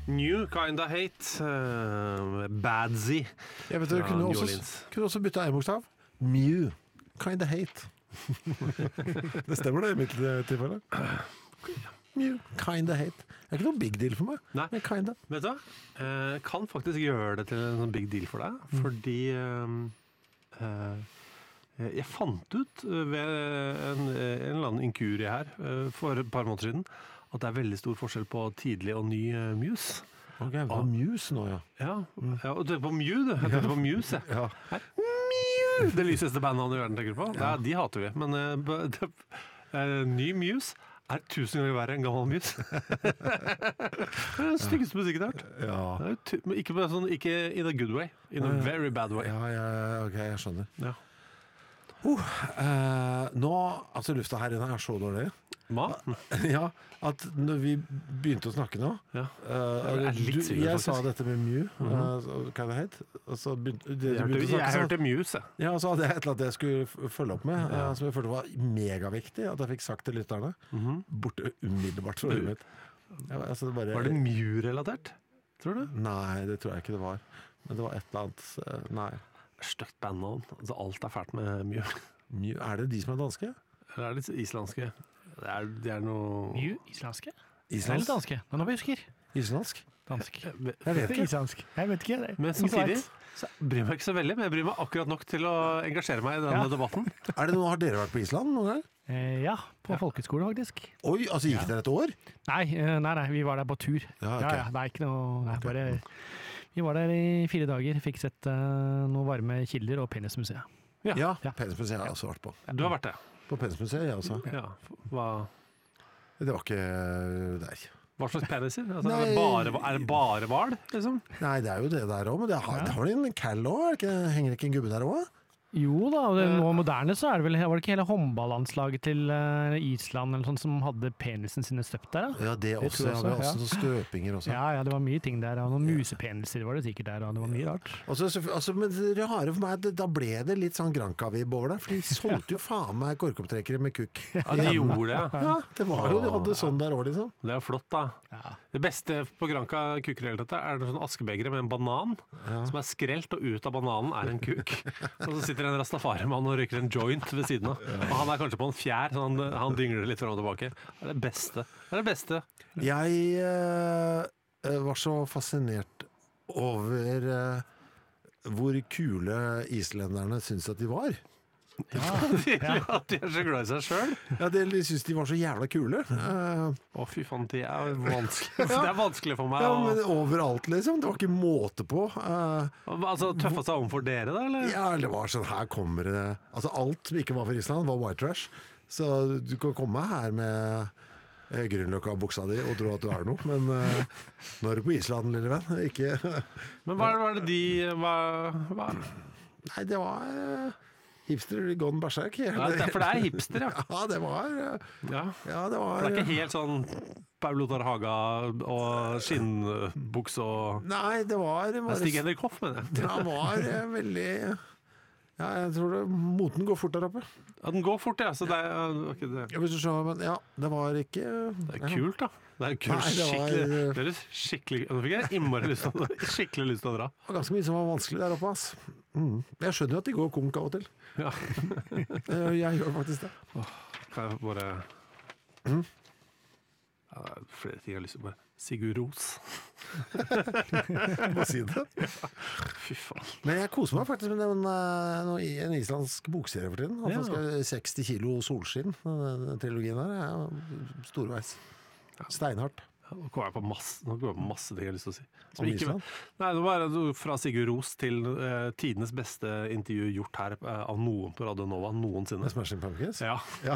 New Kinda Hate, Badsy. Jeg vet du, kunne også bytte en bokstav. Mew. Kinda Hate. Det stemmer det i mitt tilfelle. Mew. Kinda Hate. Det ikke noe big deal for meg. Nei. Men kinda. Vet du hva? Kan faktisk gjøre det til en sånn big deal for deg, fordi jeg fant ut ved en eller annen inkurie her for et par måneder siden at det er veldig stor forskjell på tidlig og ny Muse. Ok, det var Muse nå, ja. Ja, og du tenker på Mew, du. Jeg tenker på Muse, jeg. Ja. Her. Mew! Det lyseste bandet i verden tenker du på. Ja, de hater vi, men ny Muse er 1000 ganger verre enn gammel Muse. Det er den styggeste musikken jeg har hørt. Ja. Ikke in a good way, in a very bad way. Ok, jeg skjønner. Ja. Nå, altså lufta her inne er så dårlig. Hva? Ja, at når vi begynte å snakke nå Ja. Jeg sa dette med Mew, hva det het, og så begynte jeg hørte Muse. Ja, og så hadde jeg et eller annet jeg skulle følge opp med, som jeg følte var megaviktig, at jeg fikk sagt til lytterne, borte umiddelbart fra huet mitt. Var det Mew-relatert, tror du? Nei, det tror jeg ikke det var. Men det var et eller annet, nei. Støkt bandnavn. Altså, alt er fælt med Mew. Mew, er det de som er danske? Eller er det islandske? Det er noe... Mew, islandske? Islandsk? Eller danske? Det er noe vi husker. Islandsk? Dansk. Jeg vet ikke. Islandsk. Jeg vet ikke. Men samtidig så bryr meg ikke så veldig, men jeg bryr meg akkurat nok til å engasjere meg i denne debatten. Har dere vært på Island noen gang? Ja, på folkeskole faktisk. Oi, altså gikk dere et år? Nei, vi var der på tur. Ja, ok. Det er ikke noe... Bare, vi var der i 4 dager, fikk sett noen varme kilder og Penismuseet. Ja. Penismuseet har jeg også vært på. Du har vært det? På Penismuseet, jeg også. Ja. Det var ikke der. Hva slags peniser? Altså, er det bare hval, liksom? Nei, det er jo det der også, men det har vel en kall også, henger ikke en gubbe der også? Jo da, og nå moderne så var det ikke hele håndballandslaget til Island eller sånt som hadde penisen sine støpt der da? Ja, det også, det var også noen støpinger også. Ja, det var mye ting der, og noen musepeniser var det sikkert der, og det var mye rart. Men det rare for meg, da ble det litt sånn Granca-vib over det, for de solgte jo faen meg korkopptrekkere med kukk. Ja, de gjorde det. Ja, det var jo, de hadde sånn der også, liksom. Det er flott da. Ja. Det beste på Granca kukkreltet er det sånn askebegre med en banan, som er skrelt, og ut av bananen er en kuk. Og så sitter en rastafari-mann og rykker en joint ved siden av. Og han er kanskje på en fjær, så han dingler litt frem og tilbake. Det er det beste. Jeg var så fascinert over hvor kule islenderne synes at de var. At de er så glad i seg selv. Ja, de synes de var så jævla kule. Fy faen, det er vanskelig. Det er vanskelig for meg. Ja, men overalt liksom. Det var ikke måte på. Altså, tøffa seg om for dere da, eller? Ja, det var sånn, her kommer det. Altså, alt som ikke var for Island var white trash. Så du kan komme her med grønnløkka buksa di og tro at du er noe, men nå er du på Island, lille venn. Ikke... Men hva er det hva? Nei, det var... hipster gone berserk. For det er hipster, ja. Ja, det var... Ja, det var... For det er ikke helt sånn Paul Lothar Haga og skinnbuks og... Nei, det var... Stig-Henrik Hoff, mener jeg. Det var veldig... Ja, jeg tror moten går fort der oppe. Ja, den går fort, ja. Så det er... Okay, det. Ja, hvis du skjønner, men ja, det var ikke... Det er kult, da. Det er kult. Det er skikkelig... Nå fikk jeg innmari skikkelig lyst til å dra. Det var ganske mye som var vanskelig der oppe, ass. Jeg skjønner jo at de går konk av og til. Ja. Jeg gjør faktisk det. Kan jeg bare... Ja, det er flere ting jeg har lyst til å bare... Sigurd Ros. Må si det. Fy faen. Men jeg koser meg faktisk med en islandsk bokserie for tiden. Han skal 60 kilo solskinn. Den trilogien her er storveis. Steinhardt. Nå kommer jeg på masse ting jeg har lyst til å si. Om Island? Nei, det var fra Sigurd Ros til tidenes beste intervju gjort her av noen på Radio Nova noensinne. Med Smashing Pumpkins? Ja.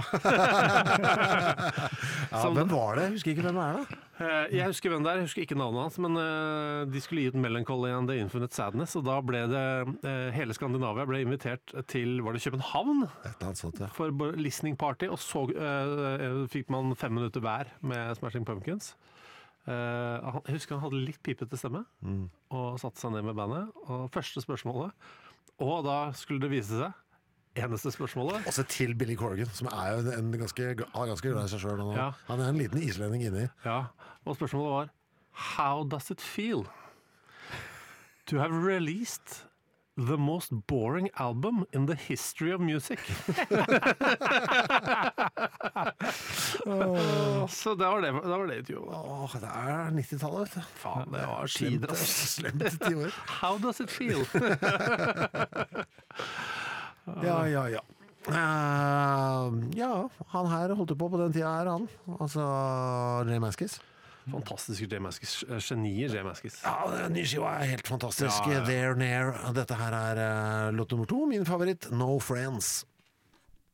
Hvem var det? Jeg husker ikke hvem det er da. Jeg husker hvem det er, jeg husker ikke navnet hans, men de skulle gi ut Melancholy and the Infinite Sadness, og da ble det hele Skandinavia ble invitert til, var det København? Et eller annet sånt, ja. For listening party, og så fikk man 5 minutter hver med Smashing Pumpkins. Jeg husker han hadde litt pipete stemme og satte seg ned med bandet, og første spørsmålet, og da skulle det vise seg eneste spørsmålet. Også til Billy Corgan, som er jo ganske glad i seg selv. Han er en liten islending inni. Ja, og spørsmålet var, How does it feel to have released the most boring album in the history of music? Så det var det intervjuet. Det er 90-tallet, vet du. Faen, det var tider, altså. Slemt 10 år. How does it feel? Ja. Han her holdt jo på den tida her, han. Altså J Mascis. Fantastiske J Mascis. Genier J Mascis. Ja, den nye skiva er helt fantastisk. Ja. There Near. Dette her er låt nummer 2, min favoritt, No Friends.